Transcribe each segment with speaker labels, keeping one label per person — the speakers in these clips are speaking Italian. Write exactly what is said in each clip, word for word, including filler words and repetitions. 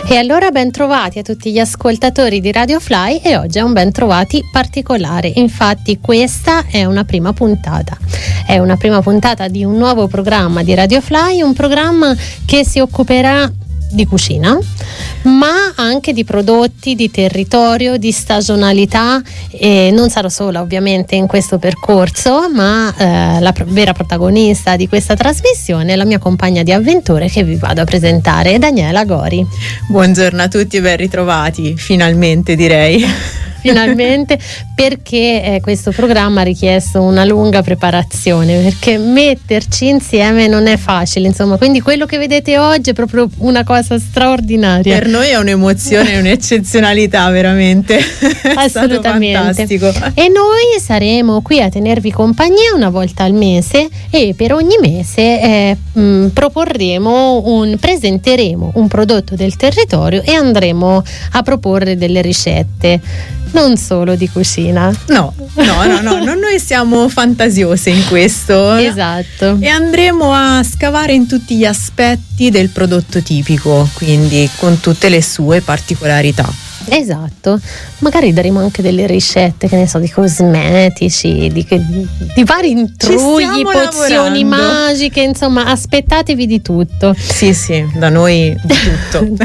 Speaker 1: E allora ben trovati a tutti gli ascoltatori di Radio Fly, e oggi è un ben trovati particolare. Infatti questa è una prima puntata, è una prima puntata di un nuovo programma di Radio Fly, un programma che si occuperà di cucina, ma anche di prodotti, di territorio, di stagionalità, e non sarò sola ovviamente in questo percorso, ma eh, la pro- vera protagonista di questa trasmissione è la mia compagna di avventure che vi vado a presentare, Daniela Gori.
Speaker 2: Buongiorno a tutti e ben ritrovati, finalmente direi.
Speaker 1: Finalmente, perché eh, questo programma ha richiesto una lunga preparazione, perché metterci insieme non è facile, insomma, quindi quello che vedete oggi è proprio una cosa straordinaria.
Speaker 2: Per noi è un'emozione e un'eccezionalità, veramente.
Speaker 1: Assolutamente.
Speaker 2: È stato fantastico.
Speaker 1: E noi saremo qui a tenervi compagnia una volta al mese, e per ogni mese eh, mh, proporremo un presenteremo un prodotto del territorio e andremo a proporre delle ricette. Non solo di cucina.
Speaker 2: No, no, no, no, no, noi siamo fantasiose in questo.
Speaker 1: Esatto.
Speaker 2: E andremo a scavare in tutti gli aspetti del prodotto tipico, quindi con tutte le sue particolarità.
Speaker 1: Esatto, magari daremo anche delle ricette, che ne so, di cosmetici, di, di vari intrugli, pozioni
Speaker 2: lavorando.
Speaker 1: magiche, insomma, aspettatevi di tutto.
Speaker 2: Sì, sì, da noi di tutto.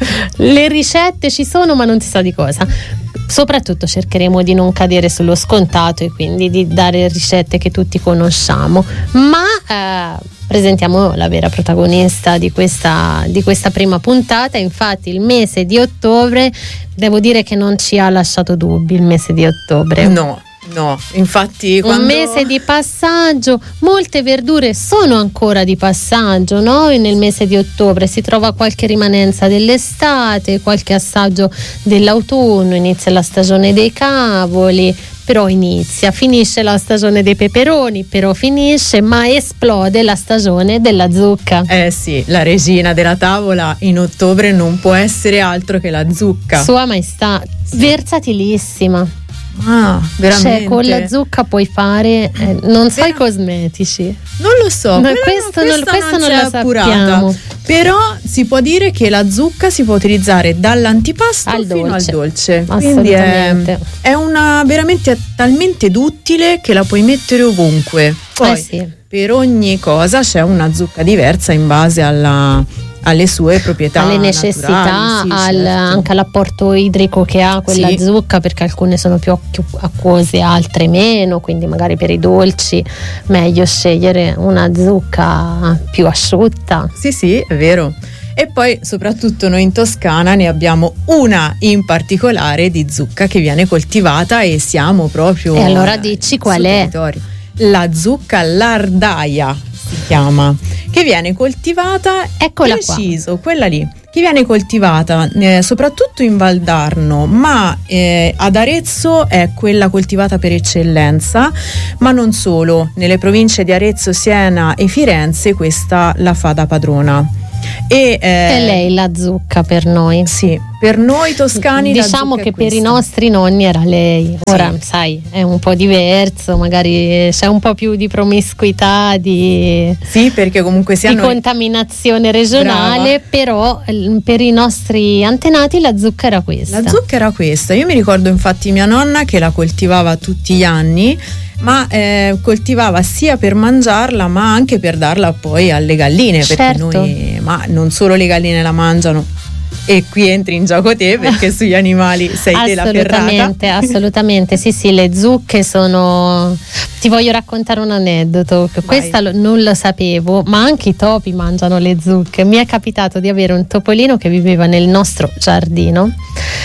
Speaker 1: Le ricette ci sono, ma non si sa di cosa. Soprattutto cercheremo di non cadere sullo scontato e quindi di dare ricette che tutti conosciamo, ma eh, presentiamo la vera protagonista di questa, di questa prima puntata. Infatti il mese di ottobre, devo dire che non ci ha lasciato dubbi, il mese di ottobre.
Speaker 2: No. No, infatti quando...
Speaker 1: un mese di passaggio, molte verdure sono ancora di passaggio, no? Nel mese di ottobre si trova qualche rimanenza dell'estate, qualche assaggio dell'autunno, inizia la stagione dei cavoli, però inizia, finisce la stagione dei peperoni, però finisce, ma esplode la stagione della zucca.
Speaker 2: Eh sì, la regina della tavola in ottobre non può essere altro che la zucca.
Speaker 1: Sua Maestà, versatilissima.
Speaker 2: Ah, veramente?
Speaker 1: Cioè, con la zucca puoi fare eh, non so, i cosmetici.
Speaker 2: Non lo so,
Speaker 1: no,
Speaker 2: questo,
Speaker 1: non,
Speaker 2: questa
Speaker 1: questo
Speaker 2: non,
Speaker 1: non
Speaker 2: c'è
Speaker 1: lo sappiamo.
Speaker 2: Però si può dire che la zucca si può utilizzare dall'antipasto
Speaker 1: al
Speaker 2: fino
Speaker 1: dolce.
Speaker 2: al dolce.
Speaker 1: Assolutamente.
Speaker 2: Quindi è, è una veramente talmente duttile che la puoi mettere ovunque. Poi
Speaker 1: eh sì.
Speaker 2: per ogni cosa c'è una zucca diversa in base alla alle sue proprietà,
Speaker 1: alle necessità,
Speaker 2: naturali, sì,
Speaker 1: al,
Speaker 2: certo.
Speaker 1: anche all'apporto idrico che ha quella
Speaker 2: sì.
Speaker 1: zucca, perché alcune sono più acquose, altre meno, quindi magari per i dolci meglio scegliere una zucca più asciutta.
Speaker 2: Sì, sì, è vero. E poi soprattutto noi in Toscana ne abbiamo una in particolare di zucca che viene coltivata e siamo proprio...
Speaker 1: E allora dici qual è?
Speaker 2: Territorio. La zucca lardaia si chiama, che viene coltivata,
Speaker 1: eccola
Speaker 2: preciso,
Speaker 1: qua.
Speaker 2: quella lì, che viene coltivata eh, soprattutto in Valdarno, ma eh, ad Arezzo è quella coltivata per eccellenza, ma non solo, nelle province di Arezzo, Siena e Firenze questa la fa da padrona. E, eh,
Speaker 1: è lei la zucca per noi.
Speaker 2: Sì, per noi toscani
Speaker 1: diciamo
Speaker 2: la
Speaker 1: che
Speaker 2: è
Speaker 1: per
Speaker 2: questa.
Speaker 1: i nostri nonni era lei. Ora
Speaker 2: sì.
Speaker 1: sai, è un po' diverso, magari c'è un po' più di promiscuità, di,
Speaker 2: sì, perché comunque sia
Speaker 1: di
Speaker 2: noi...
Speaker 1: contaminazione regionale. Brava. Però per i nostri antenati la zucca era questa.
Speaker 2: La zucca era questa. Io mi ricordo infatti mia nonna che la coltivava tutti gli anni, ma eh, coltivava sia per mangiarla ma anche per darla poi alle galline,
Speaker 1: certo.
Speaker 2: perché noi, ma non solo le galline la mangiano, e qui entri in gioco te perché sugli animali sei te la ferrata.
Speaker 1: Assolutamente, assolutamente, sì sì, le zucche sono... Ti voglio raccontare un aneddoto, questa lo, non lo sapevo, ma anche i topi mangiano le zucche. Mi è capitato di avere un topolino che viveva nel nostro giardino,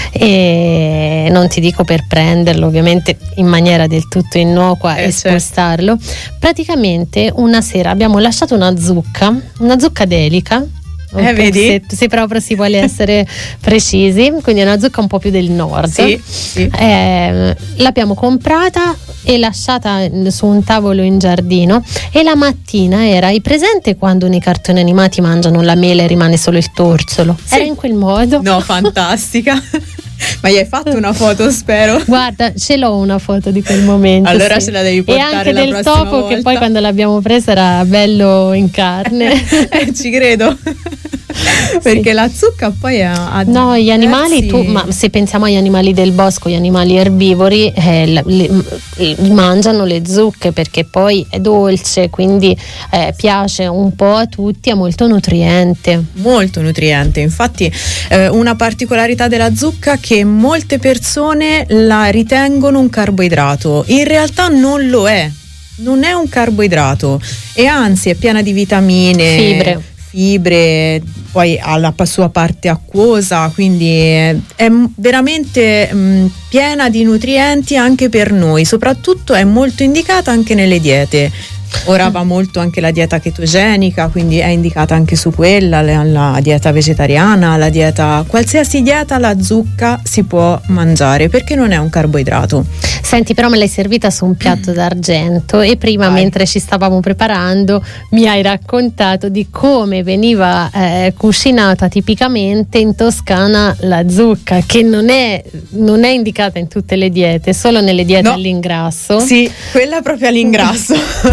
Speaker 1: e non ti dico per prenderlo, ovviamente in maniera del tutto innocua,
Speaker 2: eh,
Speaker 1: e spostarlo.
Speaker 2: Certo.
Speaker 1: Praticamente una sera abbiamo lasciato una zucca, una zucca delica.
Speaker 2: Eh, vedi?
Speaker 1: Se, se proprio si vuole essere precisi, quindi è una zucca un po' più del nord.
Speaker 2: Sì, sì.
Speaker 1: Eh, l'abbiamo comprata e lasciata su un tavolo in giardino, e la mattina era, hai presente quando nei cartoni animati mangiano la mela e rimane solo il torsolo? Sì. Era in quel modo.
Speaker 2: No, fantastica. Ma gli hai fatto una foto, spero?
Speaker 1: Guarda, ce l'ho una foto di quel momento.
Speaker 2: Allora
Speaker 1: sì.
Speaker 2: ce la devi portare
Speaker 1: la prossima volta. E anche del topo
Speaker 2: volta.
Speaker 1: Che poi quando l'abbiamo presa era bello in carne.
Speaker 2: eh, ci credo. perché sì. La zucca poi ha, ha
Speaker 1: no, gli animali,
Speaker 2: diversi...
Speaker 1: tu, ma se pensiamo agli animali del bosco, gli animali erbivori eh, le, le, mangiano le zucche perché poi è dolce, quindi eh, piace un po' a tutti, è molto nutriente.
Speaker 2: Molto nutriente, infatti eh, una particolarità della zucca che molte persone la ritengono un carboidrato, in realtà non lo è, non è un carboidrato e anzi è piena di vitamine,
Speaker 1: fibre,
Speaker 2: fibre poi ha la sua parte acquosa, quindi è, è veramente mh, piena di nutrienti anche per noi, soprattutto è molto indicata anche nelle diete. Ora va molto anche la dieta chetogenica, quindi è indicata anche su quella, la, la dieta vegetariana, la dieta, qualsiasi dieta la zucca si può mangiare perché non è un carboidrato.
Speaker 1: Senti, però me l'hai servita su un piatto d'argento e prima Vai. mentre ci stavamo preparando mi hai raccontato di come veniva eh, cucinata tipicamente in Toscana la zucca, che non è, non è indicata in tutte le diete, solo nelle diete no. all'ingrasso.
Speaker 2: Sì, quella proprio all'ingrasso.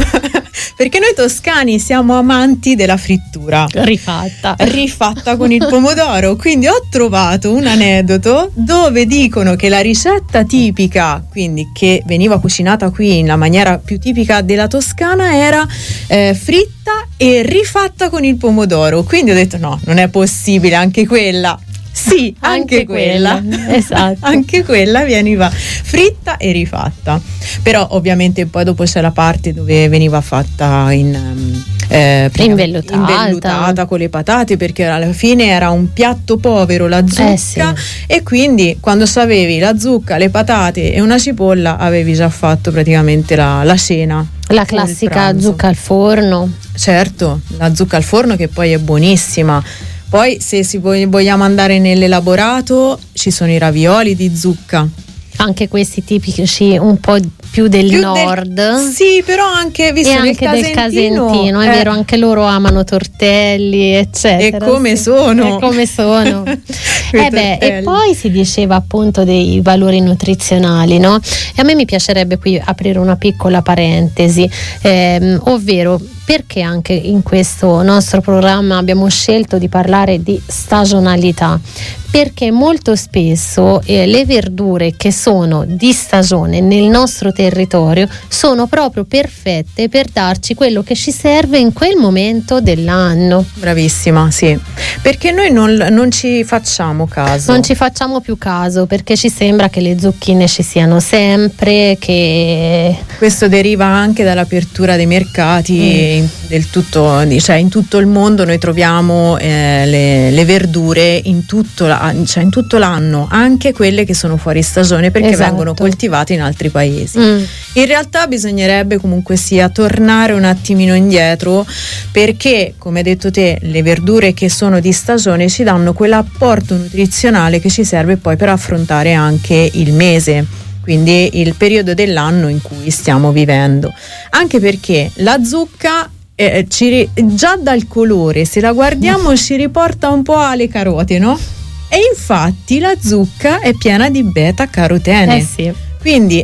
Speaker 2: Perché noi toscani siamo amanti della frittura
Speaker 1: rifatta
Speaker 2: rifatta con il pomodoro, quindi ho trovato un aneddoto dove dicono che la ricetta tipica, quindi che veniva cucinata qui nella maniera più tipica della Toscana, era eh, fritta e rifatta con il pomodoro, quindi ho detto no, non è possibile, anche quella Sì, anche, anche quella,
Speaker 1: quella. Esatto.
Speaker 2: Anche quella veniva fritta e rifatta. Però ovviamente poi dopo c'è la parte dove veniva fatta in eh,
Speaker 1: invellutata.
Speaker 2: invellutata con le patate, perché alla fine era un piatto povero la zucca,
Speaker 1: eh sì.
Speaker 2: E quindi quando sapevi la zucca, le patate e una cipolla avevi già fatto praticamente la, la cena.
Speaker 1: La classica zucca al forno.
Speaker 2: Certo, la zucca al forno che poi è buonissima. Poi se si vogliamo andare nell'elaborato ci sono i ravioli di zucca.
Speaker 1: Anche questi tipici un po' più del
Speaker 2: più
Speaker 1: nord.
Speaker 2: Del, sì, però anche visto
Speaker 1: e anche
Speaker 2: del
Speaker 1: casentino, casentino è
Speaker 2: eh.
Speaker 1: vero, anche loro amano tortelli, eccetera.
Speaker 2: E come
Speaker 1: sì.
Speaker 2: sono?
Speaker 1: E come sono? eh beh, e poi si diceva appunto dei valori nutrizionali, no? E a me mi piacerebbe qui aprire una piccola parentesi, ehm, ovvero perché anche in questo nostro programma abbiamo scelto di parlare di stagionalità. Perché molto spesso eh, le verdure che sono di stagione nel nostro territorio sono proprio perfette per darci quello che ci serve in quel momento dell'anno.
Speaker 2: Bravissima, sì. Perché noi non, non ci facciamo caso.
Speaker 1: Non ci facciamo più caso perché ci sembra che le zucchine ci siano sempre, che...
Speaker 2: Questo deriva anche dall'apertura dei mercati mm. in, del tutto, cioè in tutto il mondo noi troviamo eh, le, le verdure in tutto la cioè in tutto l'anno, anche quelle che sono fuori stagione perché
Speaker 1: esatto.
Speaker 2: vengono coltivate in altri paesi.
Speaker 1: Mm.
Speaker 2: In realtà bisognerebbe comunque sia tornare un attimino indietro, perché come hai detto te le verdure che sono di stagione ci danno quell'apporto nutrizionale che ci serve poi per affrontare anche il mese, quindi il periodo dell'anno in cui stiamo vivendo, anche perché la zucca eh, ci, già dal colore, se la guardiamo, ci riporta un po' alle carote, no? E infatti la zucca è piena di beta carotene,
Speaker 1: eh sì.
Speaker 2: quindi